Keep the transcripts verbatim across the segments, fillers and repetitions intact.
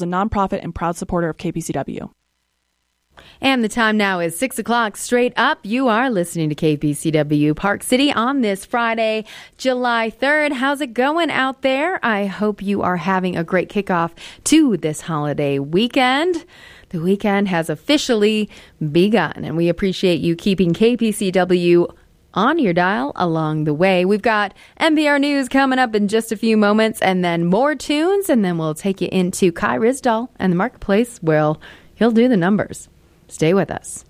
a nonprofit and proud supporter of K P C W. And the time now is six o'clock straight up. You are listening to K P C W Park City on this Friday, July third. How's it going out there? I hope you are having a great kickoff to this holiday weekend. The weekend has officially begun, and we appreciate you keeping K P C W on your dial along the way. We've got N P R News coming up in just a few moments, and then more tunes, and then we'll take you into Kai Ryssdal and the Marketplace, where he'll do the numbers. Stay with us.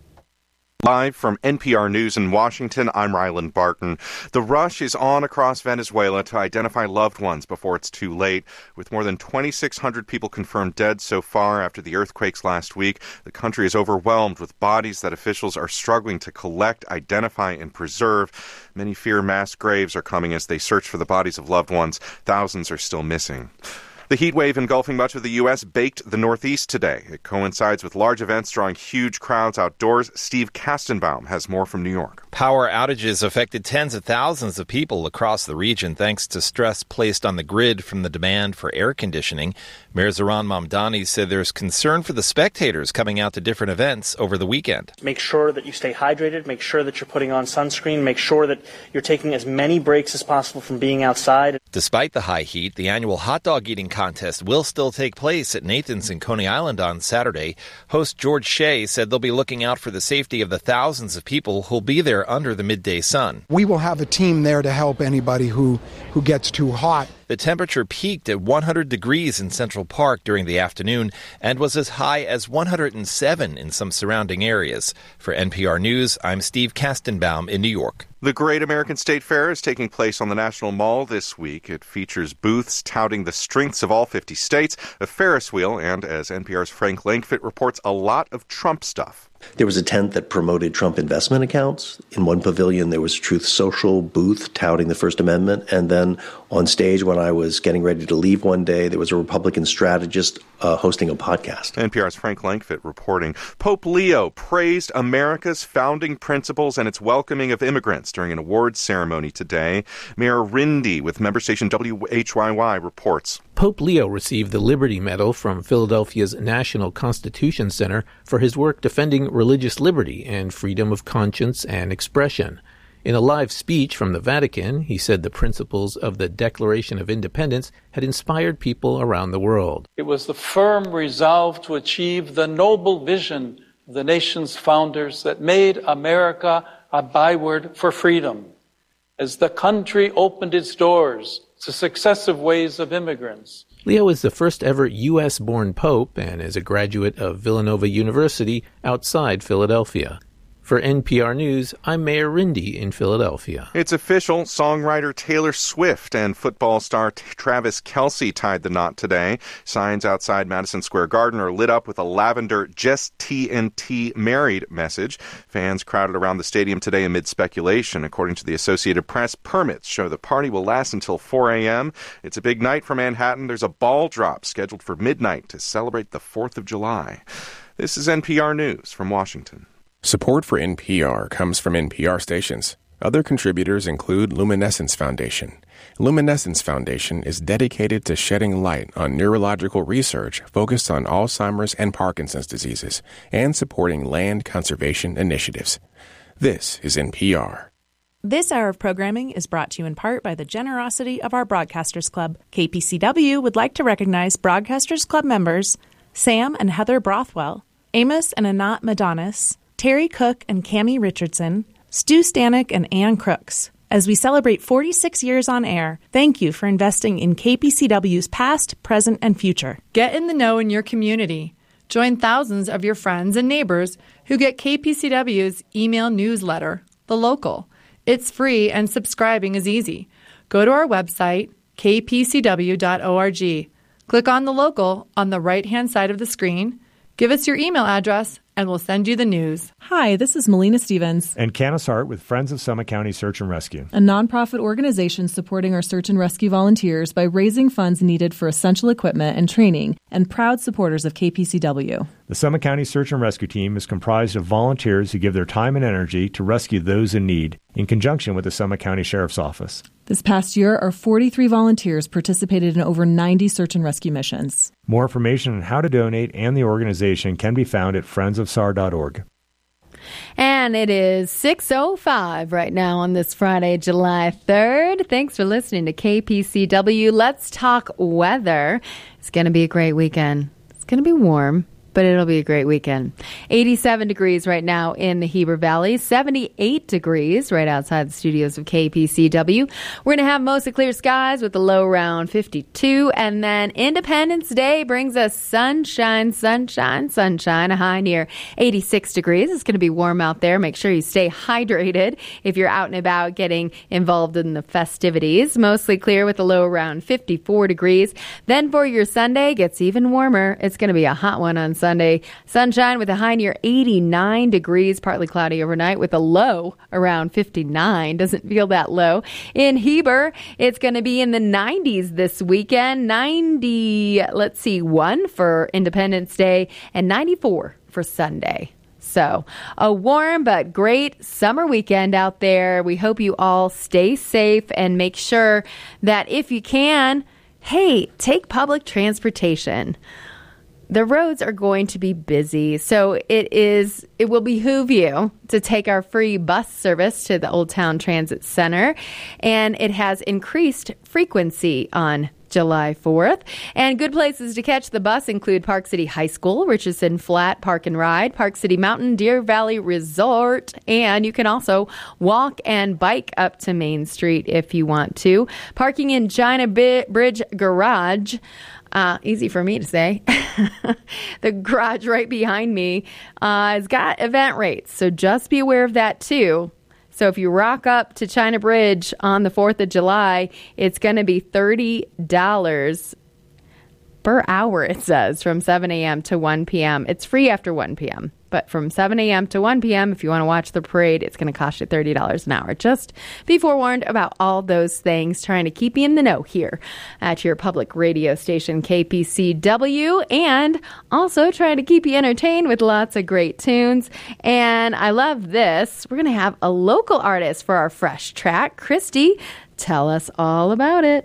Live from N P R News in Washington, I'm Ryland Barton. The rush is on across Venezuela to identify loved ones before it's too late. With more than twenty-six hundred people confirmed dead so far after the earthquakes last week, the country is overwhelmed with bodies that officials are struggling to collect, identify, and preserve. Many fear mass graves are coming as they search for the bodies of loved ones. Thousands are still missing. The heat wave engulfing much of the U S baked the Northeast today. It coincides with large events drawing huge crowds outdoors. Steve Kastenbaum has more from New York. Power outages affected tens of thousands of people across the region thanks to stress placed on the grid from the demand for air conditioning. Mayor Zoran Mamdani said there's concern for the spectators coming out to different events over the weekend. Make sure that you stay hydrated. Make sure that you're putting on sunscreen. Make sure that you're taking as many breaks as possible from being outside. Despite the high heat, the annual hot dog eating contest will still take place at Nathan's in Coney Island on Saturday. Host George Shea said they'll be looking out for the safety of the thousands of people who'll be there under the midday sun. We will have a team there to help anybody who, who gets too hot. The temperature peaked at one hundred degrees in Central Park during the afternoon and was as high as one hundred seven in some surrounding areas. For N P R News, I'm Steve Kastenbaum in New York. The Great American State Fair is taking place on the National Mall this week. It features booths touting the strengths of all fifty states, a Ferris wheel, and, as N P R's Frank Langfitt reports, a lot of Trump stuff. There was a tent that promoted Trump investment accounts. In one pavilion, there was Truth Social booth touting the First Amendment. And then on stage, when I was getting ready to leave one day, there was a Republican strategist uh, hosting a podcast. N P R's Frank Langfitt reporting. Pope Leo praised America's founding principles and its welcoming of immigrants during an awards ceremony today. Mayor Rindy with member station W H Y Y reports. Pope Leo received the Liberty Medal from Philadelphia's National Constitution Center for his work defending religious liberty and freedom of conscience and expression. In a live speech from the Vatican, he said the principles of the Declaration of Independence had inspired people around the world. It was the firm resolve to achieve the noble vision of the nation's founders that made America a byword for freedom. As the country opened its doors to successive waves of immigrants. Leo is the first ever U S-born pope and is a graduate of Villanova University outside Philadelphia. For N P R News, I'm Mayor Rindy in Philadelphia. It's official. Songwriter Taylor Swift and football star Travis Kelce tied the knot today. Signs outside Madison Square Garden are lit up with a lavender Just T N T married message. Fans crowded around the stadium today amid speculation. According to the Associated Press, permits show the party will last until four a.m. It's a big night for Manhattan. There's a ball drop scheduled for midnight to celebrate the fourth of July. This is N P R News from Washington. Support for N P R comes from N P R stations. Other contributors include Luminescence Foundation. Luminescence Foundation is dedicated to shedding light on neurological research focused on Alzheimer's and Parkinson's diseases and supporting land conservation initiatives. This is N P R. This hour of programming is brought to you in part by the generosity of our Broadcasters Club. K P C W would like to recognize Broadcasters Club members Sam and Heather Brothwell, Amos and Anat Madonis, Terry Cook and Cammie Richardson, Stu Stanek and Ann Crooks. As we celebrate forty-six years on air, thank you for investing in K P C W's past, present, and future. Get in the know in your community. Join thousands of your friends and neighbors who get K P C W's email newsletter, The Local. It's free and subscribing is easy. Go to our website, k p c w dot org. Click on The Local on the right-hand side of the screen. Give us your email address, and we'll send you the news. Hi, this is Melina Stevens. And Candace Hart with Friends of Summit County Search and Rescue, a nonprofit organization supporting our search and rescue volunteers by raising funds needed for essential equipment and training, and proud supporters of K P C W. The Summit County Search and Rescue Team is comprised of volunteers who give their time and energy to rescue those in need, in conjunction with the Summit County Sheriff's Office. This past year, our forty-three volunteers participated in over ninety search and rescue missions. More information on how to donate and the organization can be found at friends of s a r dot org. And it is six oh five right now on this Friday, July third. Thanks for listening to K P C W. Let's talk weather. It's going to be a great weekend. It's going to be warm, but it'll be a great weekend. eighty-seven degrees right now in the Heber Valley, seventy-eight degrees right outside the studios of K P C W. We're going to have mostly clear skies with a low around fifty-two. And then Independence Day brings us sunshine, sunshine, sunshine, a high near eighty-six degrees. It's going to be warm out there. Make sure you stay hydrated if you're out and about getting involved in the festivities. Mostly clear with a low around fifty-four degrees. Then for your Sunday, gets even warmer. It's going to be a hot one on Sunday. Sunshine with a high near eighty-nine degrees, partly cloudy overnight with a low around fifty-nine. Doesn't feel that low. In Heber, it's going to be in the nineties this weekend. ninety, let's see, one for Independence Day and ninety-four for Sunday. So a warm but great summer weekend out there. We hope you all stay safe and make sure that if you can, hey, take public transportation. The roads are going to be busy, so it is. It will behoove you to take our free bus service to the Old Town Transit Center, and it has increased frequency on July fourth. And good places to catch the bus include Park City High School, Richardson Flat Park and Ride, Park City Mountain, Deer Valley Resort, and you can also walk and bike up to Main Street if you want to. Parking in China B- Bridge Garage. Uh, easy for me to say. The garage right behind me uh, has got event rates, so just be aware of that too. So if you rock up to China Bridge on the fourth of July, it's going to be thirty dollars per hour, it says, from seven a.m. to one p.m. It's free after one p.m., but from seven a.m. to one p.m., if you want to watch the parade, it's going to cost you thirty dollars an hour. Just be forewarned about all those things, trying to keep you in the know here at your public radio station, K P C W, and also trying to keep you entertained with lots of great tunes. And I love this. We're going to have a local artist for our Fresh Track. Christy, tell us all about it.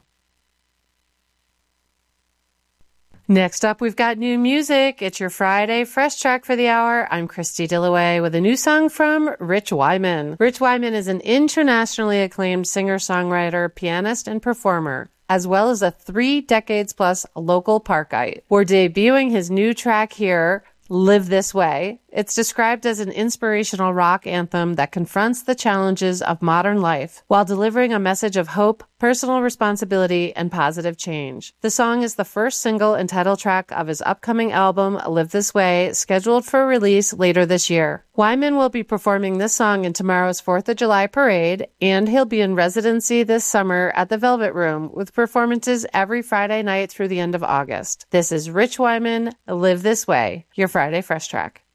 Next up, we've got new music. It's your Friday Fresh Track for the hour. I'm Christy Dillaway with a new song from Rich Wyman. Rich Wyman is an internationally acclaimed singer-songwriter, pianist, and performer, as well as a three decades plus local parkite. We're debuting his new track here, Live This Way. It's described as an inspirational rock anthem that confronts the challenges of modern life while delivering a message of hope, personal responsibility, and positive change. The song is the first single and title track of his upcoming album, Live This Way, scheduled for release later this year. Wyman will be performing this song in tomorrow's fourth of July parade, and he'll be in residency this summer at the Velvet Room with performances every Friday night through the end of August. This is Rich Wyman, Live This Way, your Friday Fresh Track.